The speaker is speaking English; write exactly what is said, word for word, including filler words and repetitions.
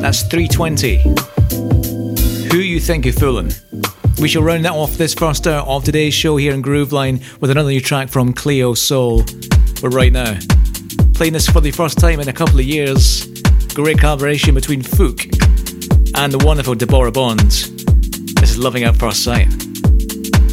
That's three twenty. Who You Think You're Fooling. We shall round that off this first hour of today's show here in Grooveline with another new track from Cleo Soul. But right now, playing this for the first time in a couple of years. Great collaboration between Fook and the wonderful Deborah Bond. This is Loving at First Sight.